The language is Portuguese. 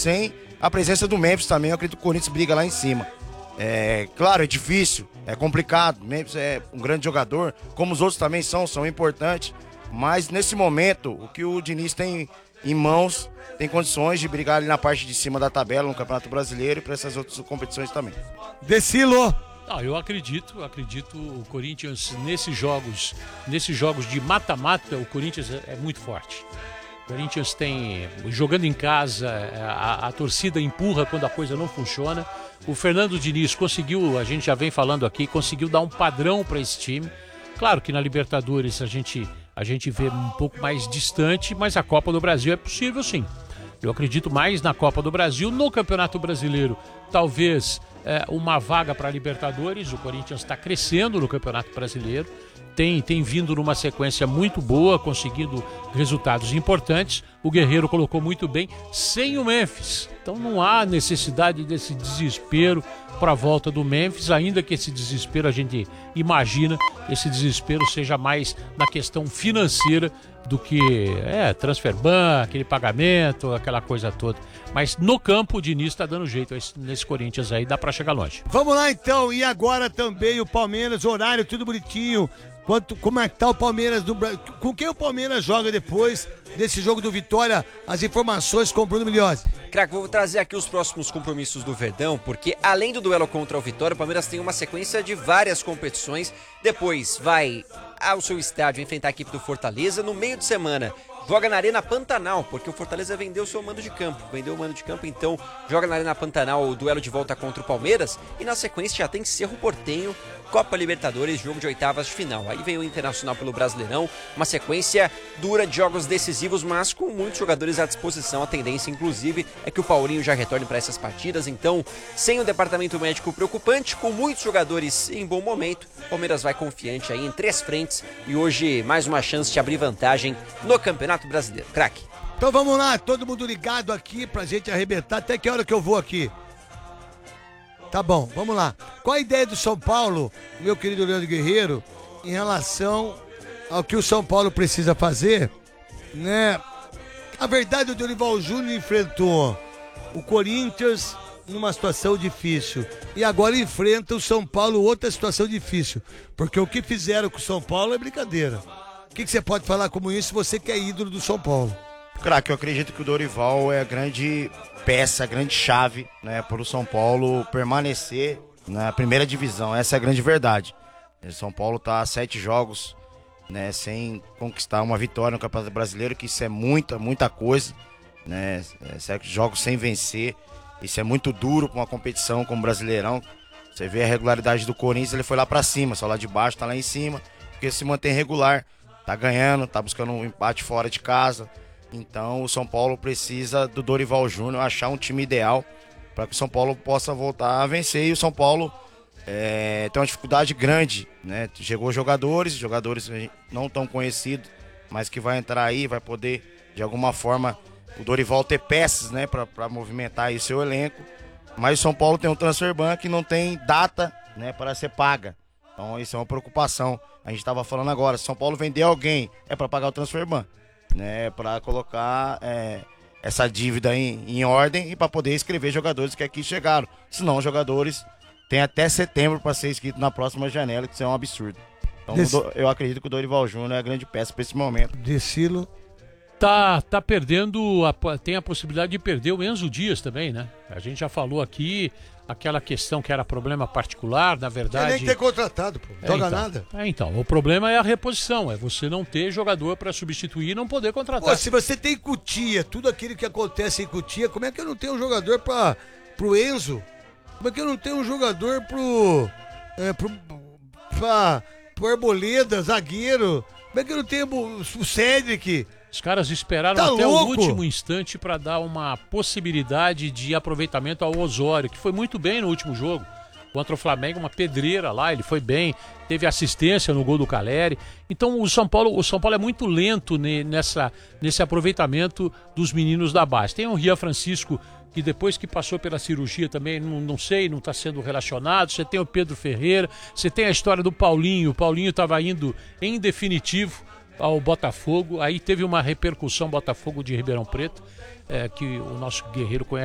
sem a presença do Memphis também, eu acredito que o Corinthians briga lá em cima. Claro, é difícil, é complicado, o Memphis é um grande jogador, como os outros também são importantes, mas nesse momento, o que o Diniz tem em mãos, tem condições de brigar ali na parte de cima da tabela, no Campeonato Brasileiro e para essas outras competições também. Decilo! Não, eu acredito o Corinthians nesses jogos de mata-mata, o Corinthians é muito forte. O Corinthians tem, jogando em casa, a torcida empurra quando a coisa não funciona. O Fernando Diniz conseguiu, a gente já vem falando aqui, conseguiu dar um padrão para esse time. Claro que na Libertadores a gente vê um pouco mais distante, mas a Copa do Brasil é possível sim. Eu acredito mais na Copa do Brasil. No Campeonato Brasileiro, talvez uma vaga para a Libertadores. O Corinthians está crescendo no Campeonato Brasileiro. Tem vindo numa sequência muito boa, conseguindo resultados importantes. O Guerreiro colocou muito bem, sem o Memphis. Então não há necessidade desse desespero para a volta do Memphis, ainda que esse desespero, a gente imagina, esse desespero seja mais na questão financeira do que transfer ban, aquele pagamento, aquela coisa toda. Mas no campo o Diniz está dando jeito nesse Corinthians aí, dá para chegar longe. Vamos lá então, e agora também o Palmeiras, horário tudo bonitinho. Como é que tá o Palmeiras do Brasil? Com quem o Palmeiras joga depois desse jogo do Vitória? As informações com o Bruno Milhões. Craque, vou trazer aqui os próximos compromissos do Verdão, porque além do duelo contra o Vitória, o Palmeiras tem uma sequência de várias competições. Depois vai ao seu estádio enfrentar a equipe do Fortaleza. No meio de semana, joga na Arena Pantanal, porque o Fortaleza vendeu o mando de campo, então joga na Arena Pantanal o duelo de volta contra o Palmeiras. E na sequência já tem Cerro Porteño, Copa Libertadores, jogo de oitavas de final. Aí vem o Internacional pelo Brasileirão, uma sequência dura de jogos decisivos, mas com muitos jogadores à disposição. A tendência, inclusive, é que o Paulinho já retorne para essas partidas. Então, sem o departamento médico preocupante, com muitos jogadores em bom momento, o Palmeiras vai confiante aí em 3 frentes e hoje mais uma chance de abrir vantagem no Campeonato Brasileiro. Craque. Então vamos lá, todo mundo ligado aqui pra gente arrebentar. Até que hora que eu vou aqui? Tá bom, vamos lá. Qual a ideia do São Paulo, meu querido Leandro Guerreiro, em relação ao que o São Paulo precisa fazer, né? A verdade, o Dorival Júnior enfrentou o Corinthians numa situação difícil e agora enfrenta o São Paulo outra situação difícil, porque o que fizeram com o São Paulo é brincadeira. O que você pode falar como isso, você que é ídolo do São Paulo? Craque, eu acredito que o Dorival é a grande peça, a grande chave, né, para o São Paulo permanecer na primeira divisão. Essa é a grande verdade. O São Paulo está a 7 jogos, né, sem conquistar uma vitória no Campeonato Brasileiro, que isso é muita coisa, né, 7 jogos sem vencer. Isso é muito duro para uma competição como o Brasileirão. Você vê a regularidade do Corinthians, ele foi lá para cima, só lá de baixo, tá lá em cima, porque se mantém regular, tá ganhando, tá buscando um empate fora de casa. Então o São Paulo precisa do Dorival Júnior achar um time ideal para que o São Paulo possa voltar a vencer. E o São Paulo tem uma dificuldade grande, né? Chegou jogadores não tão conhecidos, mas que vai entrar aí, vai poder de alguma forma o Dorival ter peças, né, para movimentar aí o seu elenco. Mas o São Paulo tem um transfer ban que não tem data, né, para ser paga. Então isso é uma preocupação. A gente estava falando agora, se São Paulo vender alguém, é para pagar o transfer ban, né, para colocar essa dívida em ordem e para poder inscrever jogadores que aqui chegaram. Senão os jogadores têm até setembro para ser inscritos na próxima janela, que isso é um absurdo. Então eu acredito que o Dorival Júnior é a grande peça para esse momento. Decilo. Tá perdendo, tem a possibilidade de perder o Enzo Dias também, né? A gente já falou aqui aquela questão que era problema particular, na verdade... Tem nem ter contratado, pô. Joga nada. Então, o problema é a reposição, é você não ter jogador para substituir e não poder contratar. Pô, se você tem Cotia, tudo aquilo que acontece em Cotia, como é que eu não tenho um jogador pro Enzo? Como é que eu não tenho um jogador pro Arboleda, zagueiro? Como é que eu não tenho o Cedric? Os caras esperaram até o último instante para dar uma possibilidade de aproveitamento ao Osório, que foi muito bem no último jogo. Contra o Flamengo, uma pedreira lá, ele foi bem, teve assistência no gol do Caleri. Então o São Paulo é muito lento nesse aproveitamento dos meninos da base. Tem o Rian Francisco, que depois que passou pela cirurgia também, não está sendo relacionado. Você tem o Pedro Ferreira, você tem a história do Paulinho. O Paulinho estava indo em definitivo ao Botafogo, aí teve uma repercussão Botafogo de Ribeirão Preto, que o nosso Guerreiro conhece